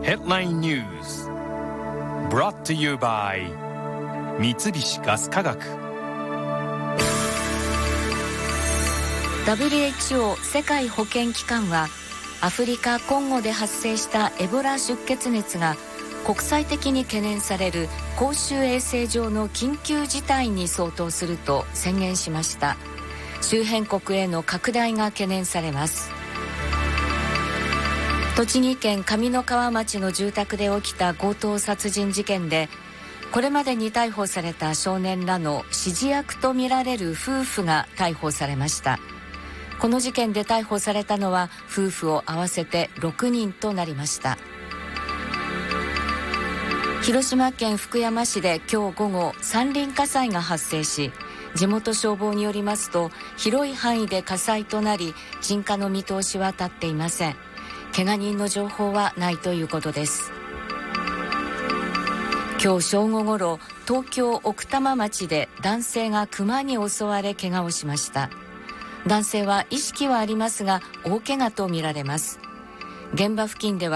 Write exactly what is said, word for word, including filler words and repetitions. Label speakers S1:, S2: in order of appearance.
S1: Headline News Brought to you by 三菱ガス化学。
S2: ダブリューエイチオー 世界保健機関はアフリカコンゴで発生したエボラ出血熱が国際的に懸念される公衆衛生上の緊急事態に相当すると宣言しました。周辺国への拡大が懸念されます。栃木県上三川町の住宅で起きた強盗殺人事件で、これまでに逮捕された少年らの指示役とみられる夫婦が逮捕されました。この事件で逮捕されたのは夫婦を合わせてろくにんとなりました。広島県福山市で今日午後山林火災が発生し、地元消防によりますと広い範囲で火災となり、鎮火の見通しは立っていません。怪我人の情報はないということです。今日正午ごろ、東京奥多摩町で男性がクマに襲われ怪我をしました。男性は意識はありますが大怪我とみられます。現場付近では